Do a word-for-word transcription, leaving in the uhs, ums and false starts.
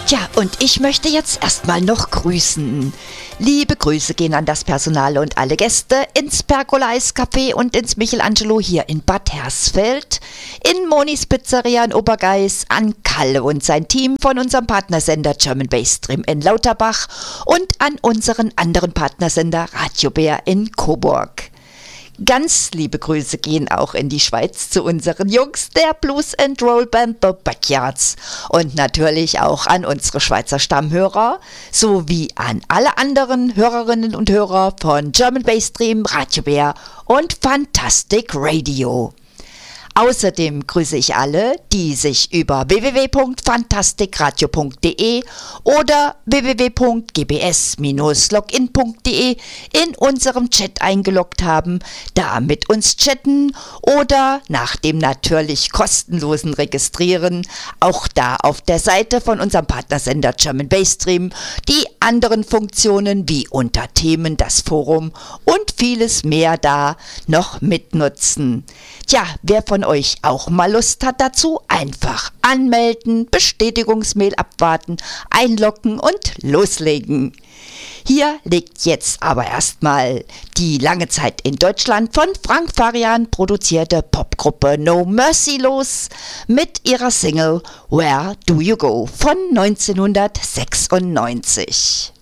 Tja, und ich möchte jetzt erstmal noch grüßen. Liebe Grüße gehen an das Personal und alle Gäste ins Pergola Eiscafé und ins Michelangelo hier in Bad Hersfeld, in Monis Pizzeria in Obergeiß, an Kalle und sein Team von unserem Partnersender German Bass Stream in Lauterbach und an unseren anderen Partnersender Radio Bär in Coburg. Ganz liebe Grüße gehen auch in die Schweiz zu unseren Jungs der Blues and Roll Band The Backyards und natürlich auch an unsere Schweizer Stammhörer sowie an alle anderen Hörerinnen und Hörer von German Bass Stream, Radio Bär und Fantastic Radio. Außerdem grüße ich alle, die sich über w w w punkt fantastikradio punkt de oder w w w punkt g b s Bindestrich login punkt de in unserem Chat eingeloggt haben, da mit uns chatten oder nach dem natürlich kostenlosen Registrieren auch da auf der Seite von unserem Partnersender German Bass Stream die anderen Funktionen wie unter Themen das Forum und vieles mehr da noch mitnutzen. Tja, wer von euch auch mal Lust hat dazu, einfach anmelden, Bestätigungsmail abwarten, einloggen und loslegen. Hier legt jetzt aber erstmal die lange Zeit in Deutschland von Frank Farian produzierte Popgruppe No Mercy los mit ihrer Single Where Do You Go von neunzehnhundertsechsundneunzig.